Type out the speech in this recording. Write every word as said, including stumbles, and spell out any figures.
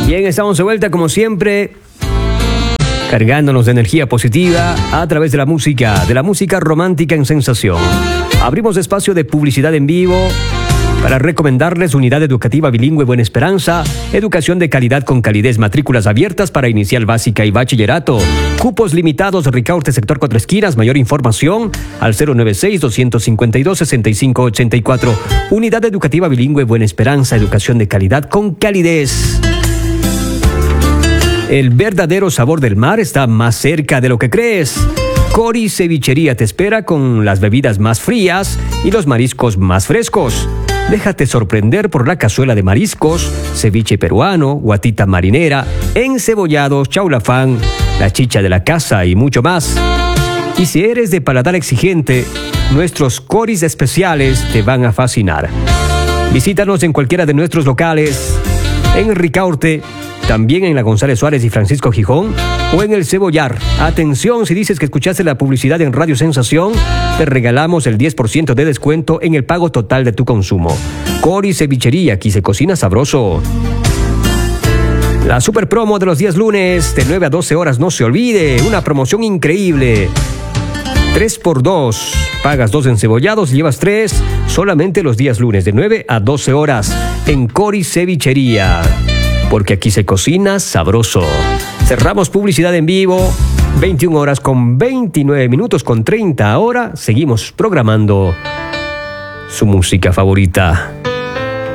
Bien, estamos de vuelta como siempre, cargándonos de energía positiva a través de la música, de la música romántica en Sensación. Abrimos espacio de publicidad en vivo para recomendarles Unidad Educativa Bilingüe Buena Esperanza, educación de calidad con calidez, matrículas abiertas para inicial básica y bachillerato, cupos limitados, Ricaurte, sector Cuatro Esquinas. Mayor información al cero nueve seis, dos cinco dos, seis cinco ocho cuatro. Unidad Educativa Bilingüe Buena Esperanza, educación de calidad con calidez. El verdadero sabor del mar está más cerca de lo que crees. Cori Cevichería te espera con las bebidas más frías y los mariscos más frescos. Déjate sorprender por la cazuela de mariscos, ceviche peruano, guatita marinera, encebollados, chaulafán, la chicha de la casa y mucho más. Y si eres de paladar exigente, nuestros coris especiales te van a fascinar. Visítanos en cualquiera de nuestros locales, en Ricaurte, también en la González Suárez y Francisco Gijón, o en el Cebollar. Atención, si dices que escuchaste la publicidad en Radio Sensación, te regalamos el diez por ciento de descuento en el pago total de tu consumo. Cori Cevichería, aquí se cocina sabroso. La super promo de los días lunes, de nueve a doce horas, no se olvide, una promoción increíble. tres por dos, pagas dos encebollados, llevas tres, solamente los días lunes, de nueve a doce horas, en Cori Cevichería. Porque aquí se cocina sabroso. Cerramos publicidad en vivo, veintiuna horas con veintinueve minutos con treinta. Ahora seguimos programando su música favorita.